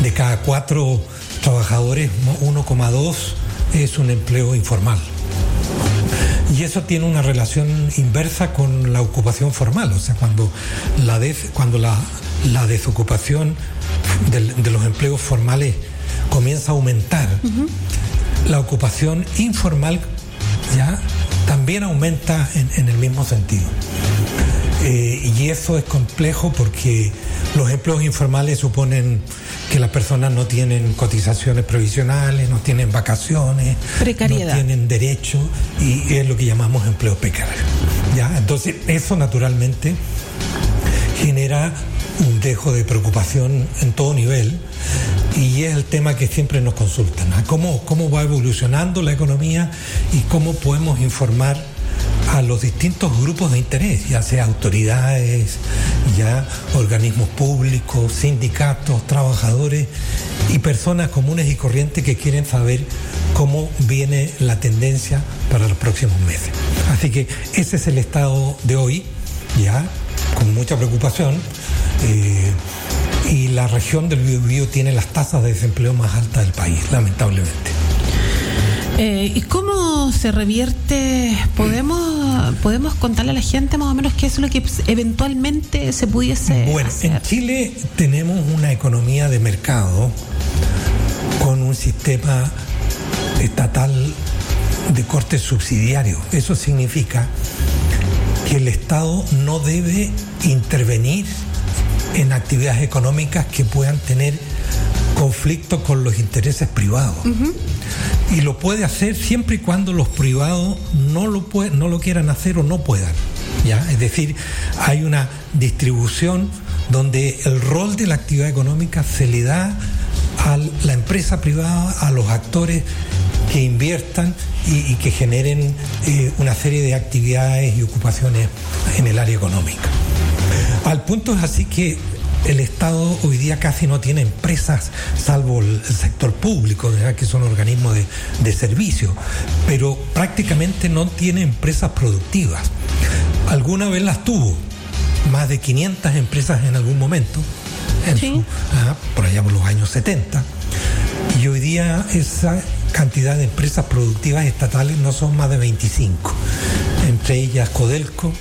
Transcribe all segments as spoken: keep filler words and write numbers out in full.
de cada cuatro trabajadores, uno coma dos es un empleo informal. Y eso tiene una relación inversa con la ocupación formal. O sea, cuando la, des, cuando la, la desocupación de, de los empleos formales comienza a aumentar, uh-huh. la ocupación informal ya también aumenta en, en el mismo sentido. Eh, y eso es complejo porque los empleos informales suponen que las personas no tienen cotizaciones previsionales, no tienen vacaciones, precariedad, no tienen derecho, y es lo que llamamos empleo precario. ¿Ya? Entonces, eso naturalmente genera un dejo de preocupación en todo nivel, y es el tema que siempre nos consultan, ¿no? ¿Cómo, cómo va evolucionando la economía y cómo podemos informar a los distintos grupos de interés, ya sea autoridades, ya organismos públicos, sindicatos, trabajadores y personas comunes y corrientes que quieren saber cómo viene la tendencia para los próximos meses. Así que ese es el estado de hoy, ya con mucha preocupación, eh, y la región del Biobío tiene las tasas de desempleo más altas del país, lamentablemente. Eh, ¿Y cómo se revierte? ¿Podemos, ¿Podemos contarle a la gente más o menos qué es lo que eventualmente se pudiese Bueno, hacer? En Chile tenemos una economía de mercado con un sistema estatal de corte subsidiario. Eso significa que el Estado no debe intervenir en actividades económicas que puedan tener conflicto con los intereses privados. Uh-huh. Y lo puede hacer siempre y cuando los privados no lo, puede, no lo quieran hacer o no puedan. ¿Ya? Es decir, hay una distribución donde el rol de la actividad económica se le da a la empresa privada, a los actores que inviertan y, y que generen eh, una serie de actividades y ocupaciones en el área económica. Al punto es así que el Estado hoy día casi no tiene empresas, salvo el sector público, ¿verdad?, que son organismos de, de servicio, pero prácticamente no tiene empresas productivas. Alguna vez las tuvo, más de quinientas empresas en algún momento, en sí. su, ah, por allá por los años setenta, y hoy día esa cantidad de empresas productivas estatales no son más de veinticinco, entre ellas Codelco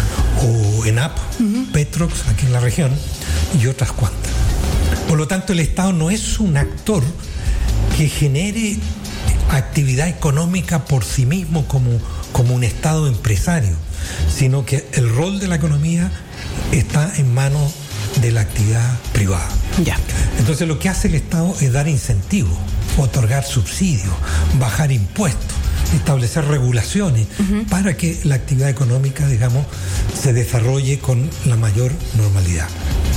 o ENAP, uh-huh. Petrox, aquí en la región, y otras cuantas. Por lo tanto, el Estado no es un actor que genere actividad económica por sí mismo como, como un Estado empresario, sino que el rol de la economía está en manos de la actividad privada. Ya. Entonces, lo que hace el Estado es dar incentivos, otorgar subsidios, bajar impuestos, establecer regulaciones, uh-huh. para que la actividad económica, digamos, se desarrolle con la mayor normalidad.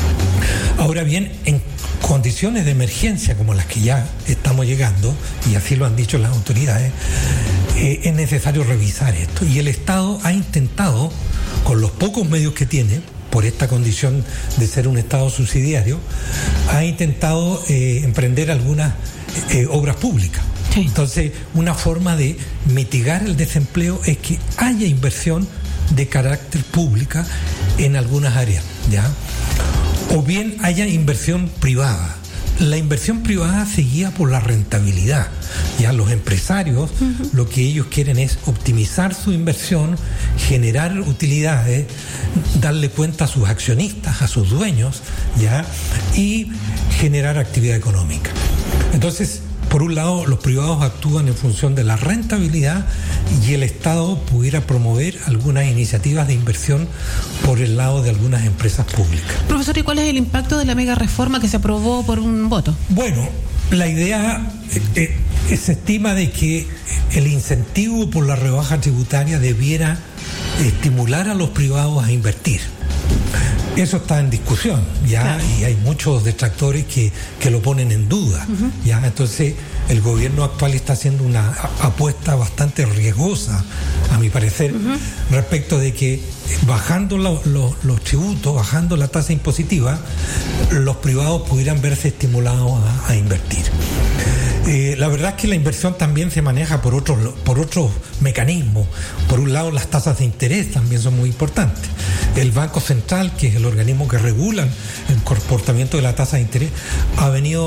Ahora bien, en condiciones de emergencia como las que ya estamos llegando, y así lo han dicho las autoridades, eh, es necesario revisar esto. Y el Estado ha intentado, con los pocos medios que tiene, por esta condición de ser un Estado subsidiario, ha intentado eh, emprender algunas eh, obras públicas. Sí. Entonces, una forma de mitigar el desempleo es que haya inversión de carácter pública en algunas áreas, ¿ya? O bien haya inversión privada. La inversión privada se guía por la rentabilidad. Ya los empresarios, uh-huh. lo que ellos quieren es optimizar su inversión, generar utilidades, darle cuenta a sus accionistas, a sus dueños, ya, y generar actividad económica. Entonces, por un lado, los privados actúan en función de la rentabilidad y el Estado pudiera promover algunas iniciativas de inversión por el lado de algunas empresas públicas. Profesor, ¿y cuál es el impacto de la mega reforma que se aprobó por un voto? Bueno, la idea, eh, eh, se estima de que el incentivo por la rebaja tributaria debiera estimular a los privados a invertir. Eso está en discusión, ya, claro. Y hay muchos detractores que, que lo ponen en duda, uh-huh. ya. Entonces, el gobierno actual está haciendo una apuesta bastante riesgosa, a mi parecer, uh-huh. respecto de que bajando lo, lo, los tributos, bajando la tasa impositiva, los privados pudieran verse estimulados a, a invertir. Eh, la verdad es que la inversión también se maneja por otros por otros mecanismos. Por un lado, las tasas de interés también son muy importantes. El Banco Central, que es el organismo que regula el comportamiento de la tasa de interés, ha venido